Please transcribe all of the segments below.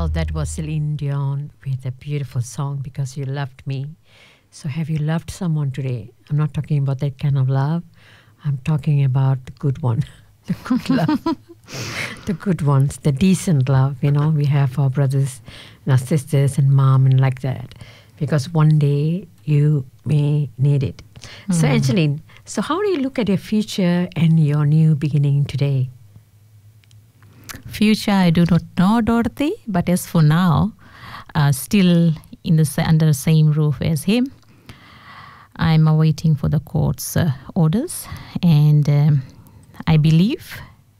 Well, that was Celine Dion with a beautiful song, Because You Loved Me. So have you loved someone today? I'm not talking about that kind of love. I'm talking about the good one, the good love, the good ones, the decent love, we have our brothers and our sisters and mom and like that. Because one day you may need it. So Angeline, so how do you look at your future and your new beginning today? Future, I do not know, Dorothy, but as for now, still under the same roof as him. I'm awaiting for the court's orders, and I believe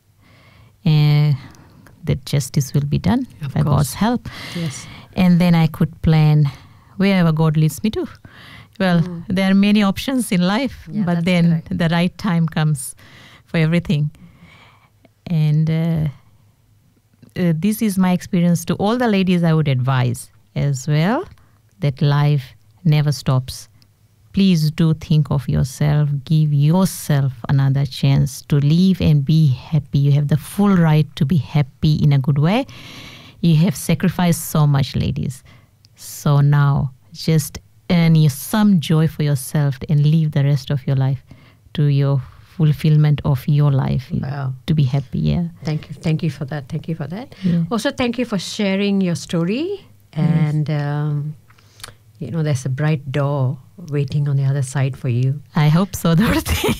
that justice will be done by God's help. Yes. And then I could plan wherever God leads me to. Well, there are many options in life, but then the right time comes for everything. And this is my experience to all the ladies. I would advise as well that life never stops. Please do think of yourself. Give yourself another chance to live and be happy. You have the full right to be happy in a good way. You have sacrificed so much, ladies. So now just earn some joy for yourself and live the rest of your life to your fulfillment of your life. Wow. To be happy. Yeah. Thank you for that. Thank you for that. Yeah. Also, thank you for sharing your story. And there's a bright door waiting on the other side for you. I hope so, Dorothy.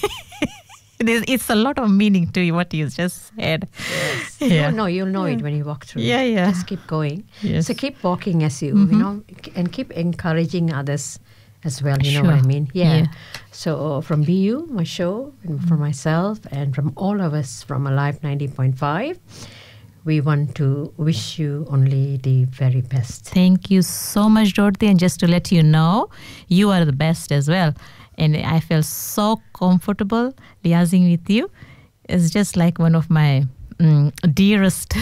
It's a lot of meaning to what you just said. Yes. Yeah. You'll know it when you walk through. Yeah. Just keep going. Yes. So keep walking as you, and keep encouraging others as well. You know what I mean? Yeah. So from BU, my show, and from myself, and from all of us from Alive 90.5, we want to wish you only the very best. Thank you so much, Dorothy. And just to let you know, you are the best as well. And I felt so comfortable liaising with you. It's just like one of my dearest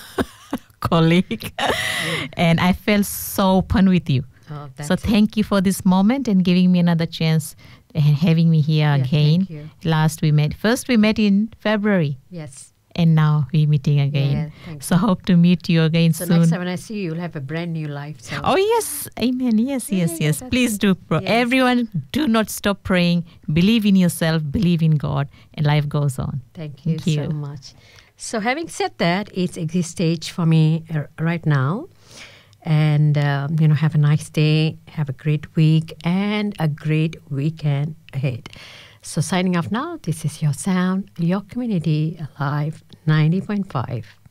colleague. And I felt so open with you. Oh, so thank you for this moment and giving me another chance and having me here again. Thank you. First we met in February. Yes. And now we're meeting again. Yeah, so hope to meet you again soon. So next time when I see you, you'll have a brand new life. So. Oh, yes. Amen. Yes. Please do. Everyone, do not stop praying. Believe in yourself. Believe in God. And life goes on. Thank you so much. So having said that, it's exit stage for me right now. And, have a nice day. Have a great week. And a great weekend ahead. So signing off now, this is your sound, your community, Alive 90.5.